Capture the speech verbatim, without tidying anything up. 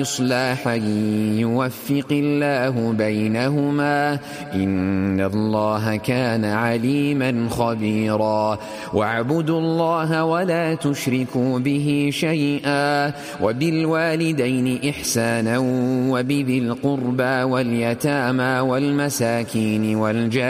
إصلاحا يوفق الله بينهما إن الله كان عليما خبيرا واعبدوا الله ولا تشركوا به شيئا وبالوالدين إحسانا وبذي القربى واليتامى والمساكين والجار